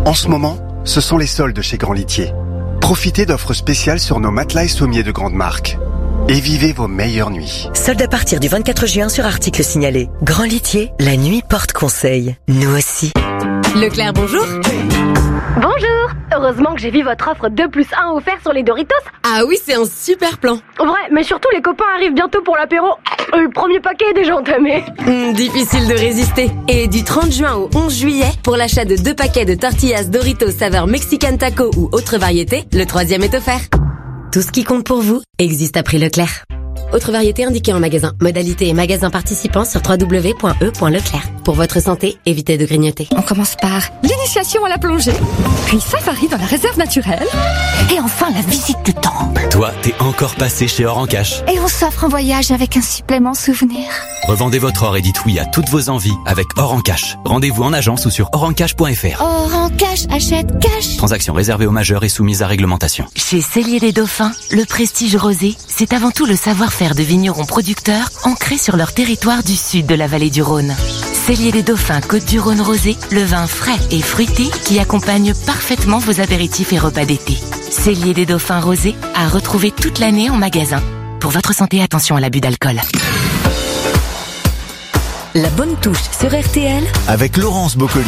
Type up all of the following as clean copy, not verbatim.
En ce moment, ce sont les soldes chez Grand Litier. Profitez d'offres spéciales sur nos matelas et sommiers de grande marque. Et vivez vos meilleures nuits. Soldes à partir du 24 juin sur articles signalés. Grand Litier, la nuit porte conseil. Nous aussi. Leclerc, bonjour. Bonjour. Heureusement que j'ai vu votre offre 2+1 offert sur les Doritos. Ah oui, c'est un super plan. Vrai, mais surtout les copains arrivent bientôt pour l'apéro. Le premier paquet est déjà entamé. Difficile de résister. Et du 30 juin au 11 juillet, pour l'achat de 2 paquets de tortillas Doritos saveur Mexican Taco ou autre variété, le 3e est offert. Tout ce qui compte pour vous existe à prix Leclerc. Autre variété indiquée en magasin. Modalité et magasin participants sur www.e.leclerc. Pour votre santé, évitez de grignoter. On commence par l'initiation à la plongée, puis safari dans la réserve naturelle, et enfin la visite du temple. Toi, t'es encore passé chez Or en Cash. Et on s'offre un voyage avec un supplément souvenir. Revendez votre or et dites oui à toutes vos envies avec Or en Cash. Rendez-vous en agence ou sur orencash.fr. Or en cash, achète cash. Transaction réservée aux majeurs et soumise à réglementation. Chez Cellier les Dauphins, le prestige rosé, c'est avant tout le savoir-faire de vignerons producteurs ancrés sur leur territoire du sud de la vallée du Rhône. Cellier les Dauphins Côte-du-Rhône rosé, le vin frais et fruité qui accompagne parfaitement vos apéritifs et repas d'été. Cellier des Dauphins rosé à retrouver toute l'année en magasin. Pour votre santé, attention à l'abus d'alcool. La bonne touche sur RTL avec Laurence Boccolini.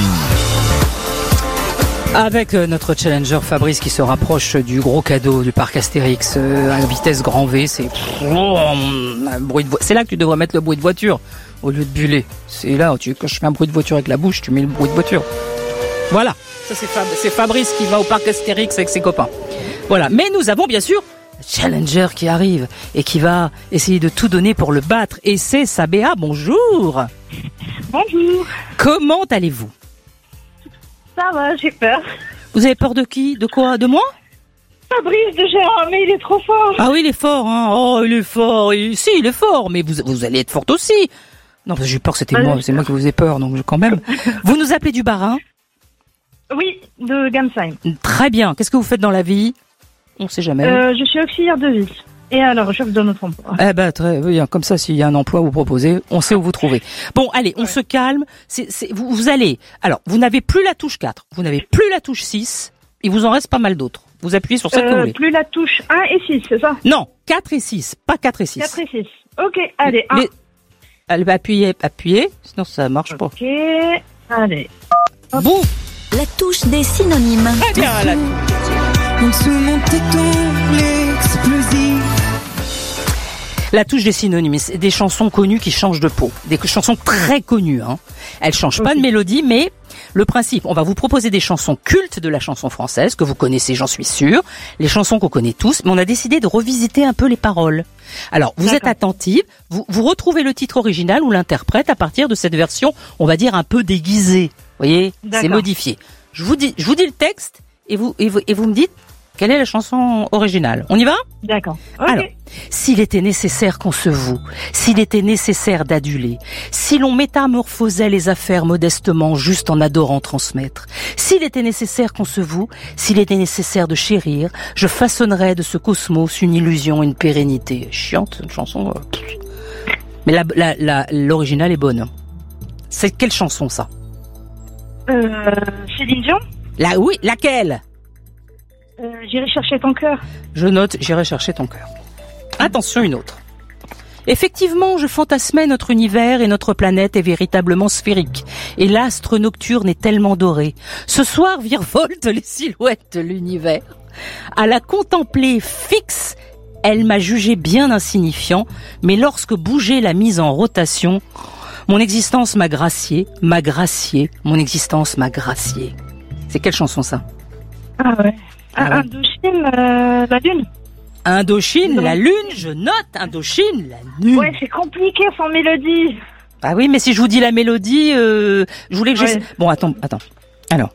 Avec notre challenger Fabrice qui se rapproche du gros cadeau du parc Astérix à vitesse grand V, c'est un bruit de c'est là que tu devrais mettre le bruit de voiture au lieu de buller. C'est là où quand je fais un bruit de voiture avec la bouche, tu mets le bruit de voiture. Voilà, ça c'est Fabrice qui va au parc Astérix avec ses copains. Voilà, mais nous avons bien sûr le challenger qui arrive et qui va essayer de tout donner pour le battre, et c'est Sabéa. Bonjour. Bonjour. Comment allez-vous? Ça va, j'ai peur. Vous avez peur de qui? De quoi? De moi? Fabrice de Gérard, mais il est trop fort. Ah oui, il est fort, hein. Oh, il est fort. Si, il est fort, mais vous allez être forte aussi. Non, parce que j'ai peur, c'est moi qui vous ai peur, donc quand même. Vous nous appelez du Bas-Rhin? Oui, de Gamsheim. Très bien. Qu'est-ce que vous faites dans la vie? On sait jamais. Je suis auxiliaire de vie. Et à la recherche d'un autre emploi. Eh ben, très bien. Comme ça, s'il y a un emploi à vous proposer, on sait où vous trouver. Bon, allez, on se calme. Vous allez. Alors, vous n'avez plus la touche 4. Vous n'avez plus la touche 6. Il vous en reste pas mal d'autres. Vous appuyez sur celle que vous voulez. Plus la touche 1 et 6, c'est ça? Non, 4 et 6. Pas 4 et 6. 4 et 6. Ok, allez, 1. Allez, appuyez. Sinon, ça marche pas. Ok, allez. Boum. La touche des synonymes. Très bien, la Sous mon téton, l'explosif. La touche des synonymes, c'est des chansons connues qui changent de peau. Des chansons très connues, hein. Elles changent pas de mélodie, mais le principe, on va vous proposer des chansons cultes de la chanson française, que vous connaissez, j'en suis sûre. Les chansons qu'on connaît tous, mais on a décidé de revisiter un peu les paroles. Alors, vous êtes attentive, vous retrouvez le titre original ou l'interprète à partir de cette version, on va dire un peu déguisée. Vous voyez? C'est modifié. Je vous dis le texte, et vous me dites quelle est la chanson originale. On y va? D'accord. Okay. Alors, s'il était nécessaire qu'on se voue, s'il était nécessaire d'aduler, si l'on métamorphosait les affaires modestement juste en adorant transmettre, s'il était nécessaire qu'on se voue, s'il était nécessaire de chérir, je façonnerais de ce cosmos une illusion, une pérennité. Chiante, cette chanson. Mais l'original est bonne. C'est quelle chanson, ça? Céline Dion? Oui, laquelle? J'irai chercher ton cœur. Je note, j'irai chercher ton cœur. Attention, une autre. Effectivement, je fantasmais notre univers et notre planète est véritablement sphérique. Et l'astre nocturne est tellement doré. Ce soir virevoltent les silhouettes de l'univers. À la contempler fixe, elle m'a jugé bien insignifiant, mais lorsque bougeait la mise en rotation, mon existence m'a gracié, mon existence m'a gracié. C'est quelle chanson, ça? Ah ouais. Indochine, la lune. Indochine, la lune, je note. Indochine, la lune. Ouais, c'est compliqué sans mélodie. Ah oui, mais si je vous dis la mélodie, je voulais que Bon, attends. Alors,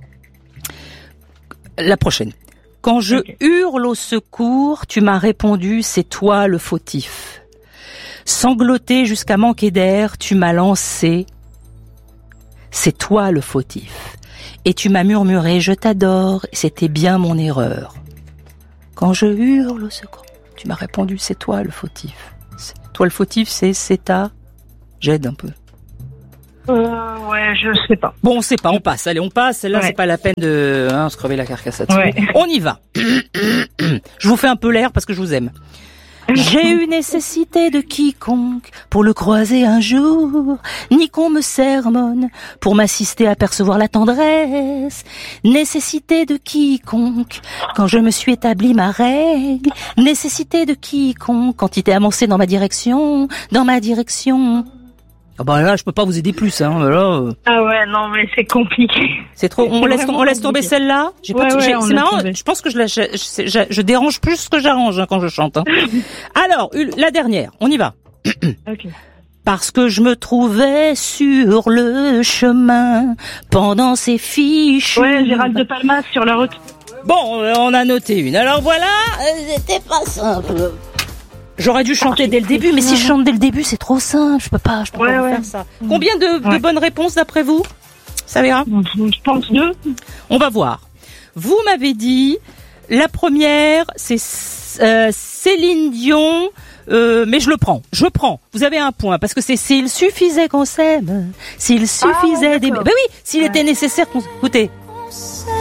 la prochaine. Quand je hurle au secours, tu m'as répondu, c'est toi le fautif. Sangloté jusqu'à manquer d'air, tu m'as lancé, c'est toi le fautif. Et tu m'as murmuré, je t'adore, c'était bien mon erreur. Quand je hurle au secours, tu m'as répondu, c'est toi le fautif. Toi le fautif, c'est ta... J'aide un peu. Ouais, je sais pas. Bon, on sait pas, on passe. Allez, on passe. Celle-là, c'est pas la peine de se crever la carcasse là-dessus. Ouais. On y va. Je vous fais un peu l'air parce que je vous aime. J'ai eu nécessité de quiconque pour le croiser un jour, ni qu'on me sermonne pour m'assister à percevoir la tendresse. Nécessité de quiconque quand je me suis établi ma règle. Nécessité de quiconque quand il était avancé dans ma direction. Ah bah là, je peux pas vous aider plus, hein. Là, Ah ouais, non, mais c'est compliqué. c'est trop. On laisse tomber celle-là. C'est marrant. Je pense que je dérange plus que j'arrange quand je chante. Hein. Alors, la dernière. On y va. Ok. Parce que je me trouvais sur le chemin pendant ces fiches. Ouais, Gérald de Palmas sur la route. Bon, on a noté une. Alors voilà, c'était pas simple. J'aurais dû chanter dès le début, mais si je chante dès le début, c'est trop simple. Je peux pas faire ça. Combien de bonnes réponses d'après vous? Ça verra? Je pense 2. On va voir. Vous m'avez dit, la première, c'est Céline Dion, mais je prends. Vous avez un point, parce que c'est s'il suffisait qu'on s'aime, s'il suffisait d'aimer. Ben oui, s'il était nécessaire qu'on... Écoutez.